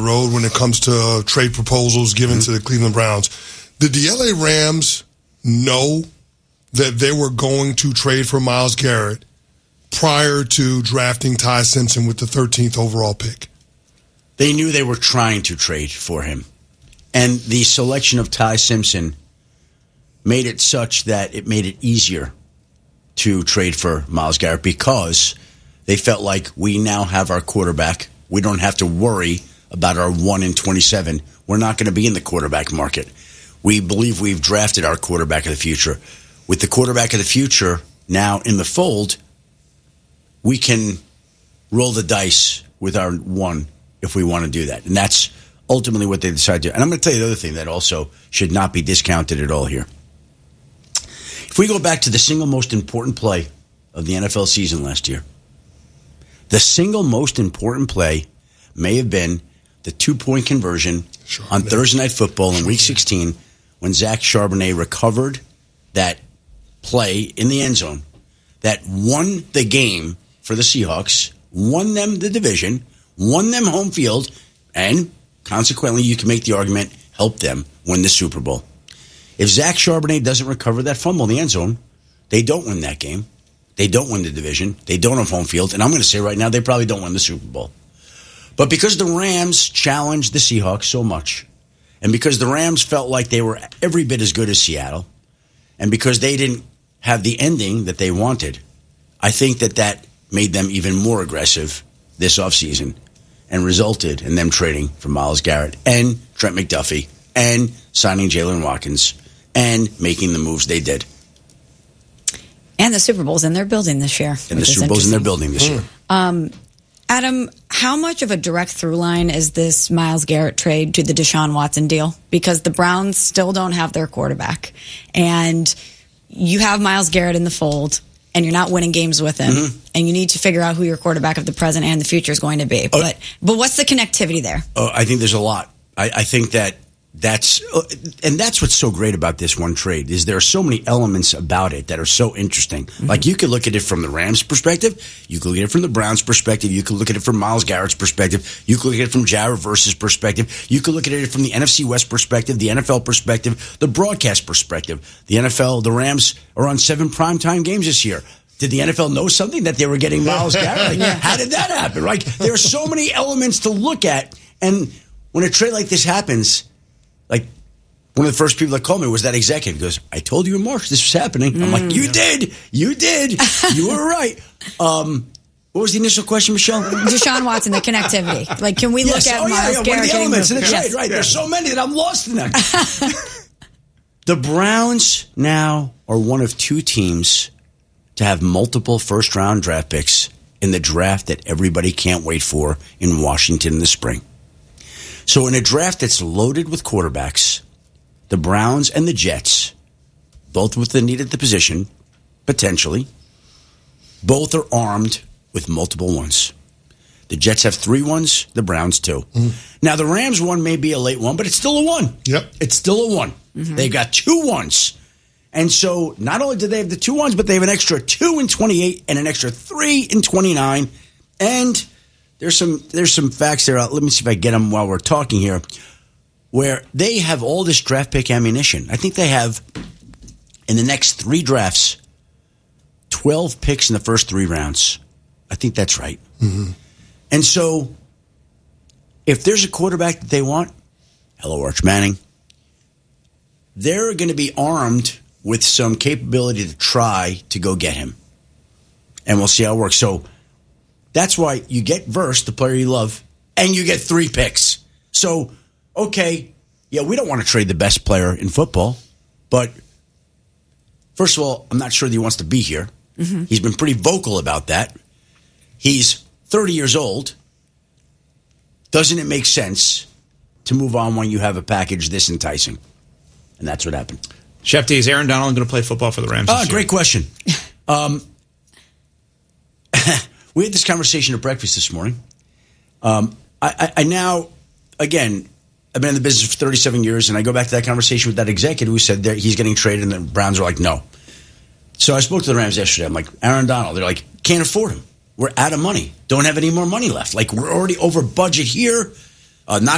road when it comes to trade proposals given to the Cleveland Browns. Did the LA Rams know that they were going to trade for Myles Garrett prior to drafting Ty Simpson with the 13th overall pick? They knew they were trying to trade for him. And the selection of Ty Simpson made it such that it made it easier to trade for Myles Garrett because they felt like we now have our quarterback. We don't have to worry about our 1-27. We're not going to be in the quarterback market. We believe we've drafted our quarterback of the future. With the quarterback of the future now in the fold, we can roll the dice with our one if we want to do that. And that's ultimately what they decided to do. And I'm going to tell you the other thing that also should not be discounted at all here. If we go back to the single most important play of the NFL season last year, the single most important play may have been the 2-point conversion on Thursday Night Football in Week 16 when Zach Charbonnet recovered that play in the end zone that won the game for the Seahawks, won them the division, won them home field, and consequently, you can make the argument, help them win the Super Bowl. If Zach Charbonnet doesn't recover that fumble in the end zone, they don't win that game. They don't win the division. They don't have home field. And I'm going to say right now, they probably don't win the Super Bowl. But because the Rams challenged the Seahawks so much, and because the Rams felt like they were every bit as good as Seattle, and because they didn't have the ending that they wanted, I think that made them even more aggressive this offseason and resulted in them trading for Myles Garrett and Trent McDuffie and signing Jalen Watkins and making the moves they did. And the Super Bowl's in their building this year. And the Super Bowl's in their building this year. Adam, how much of a direct through line is this Myles Garrett trade to the Deshaun Watson deal? Because the Browns still don't have their quarterback. And you have Myles Garrett in the fold, and you're not winning games with him. And you need to figure out who your quarterback of the present and the future is going to be. But what's the connectivity there? I think there's a lot. I think that's what's so great about this one trade is there are so many elements about it that are so interesting. Like you could look at it from the Rams' perspective, you could look at it from the Browns' perspective, you could look at it from Myles Garrett's perspective, you could look at it from Jared Verse's perspective, you could look at it from the NFC West perspective, the NFL perspective, the broadcast perspective. The NFL, the Rams are on 7 primetime games this year. Did the NFL know something that they were getting Myles Garrett? How did that happen? Right? There are so many elements to look at, and when a trade like this happens, like one of the first people that called me was that executive. He goes, I told you in March this was happening. I'm like, you did. You were right. What was the initial question, Michelle? Deshaun Watson, the connectivity. Like, can we look at Myles Garrett? One of the elements in the trade, right? There's so many that I'm lost in that. The Browns now are one of 2 teams to have multiple first-round draft picks in the draft that everybody can't wait for in Washington in the spring. So in a draft that's loaded with quarterbacks, the Browns and the Jets, both with the need at the position, potentially, both are armed with multiple ones. The Jets have 3 ones, the Browns 2. Now, the Rams one may be a late one, but it's still a 1. Yep. It's still a 1. They've got 2 ones. And so not only do they have the 2 ones, but they have an extra 2 in 28 and an extra 3 in 29. And there's some facts there. Let me see if I get them while we're talking here, where they have all this draft pick ammunition. I think they have, in the next 3 drafts, 12 picks in the first 3 rounds. I think that's right. And so if there's a quarterback that they want, hello, Arch Manning, they're going to be armed with some capability to try to go get him. And we'll see how it works. So that's why you get Verse, the player you love, and you get 3 picks. So, okay, yeah, we don't want to trade the best player in football, but first of all, I'm not sure that he wants to be here. He's been pretty vocal about that. He's 30 years old. Doesn't it make sense to move on when you have a package this enticing? And that's what happened. Shefty, is Aaron Donald going to play football for the Rams this year? Great question. We had this conversation at breakfast this morning. I now, again, I've been in the business for 37 years, and I go back to that conversation with that executive who said that he's getting traded, and the Browns are like, no. So I spoke to the Rams yesterday. I'm like, Aaron Donald. They're like, can't afford him. We're out of money. Don't have any more money left. Like, we're already over budget here. Not